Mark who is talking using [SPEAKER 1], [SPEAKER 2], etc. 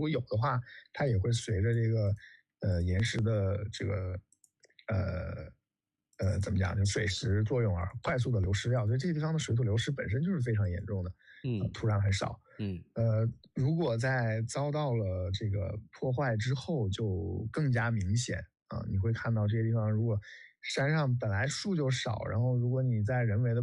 [SPEAKER 1] 果有的话，它也会随着这个岩石的这个怎么讲，就水蚀作用而快速的流失掉。所以这个地方的水土流失本身就是非常严重的，土壤很少。如果在遭到了这个破坏之后，就更加明显啊。你会看到这些地方，如果山上本来树就少，然后如果你在人为的